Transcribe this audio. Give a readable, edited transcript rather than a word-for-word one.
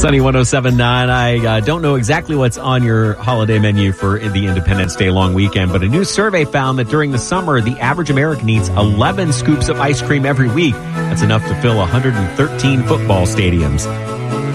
Sunny 107.9. I don't know exactly what's on your holiday menu for the Independence Day long weekend, but a new survey found that during the summer, the average American eats 11 scoops of ice cream every week. That's enough to fill 113 football stadiums.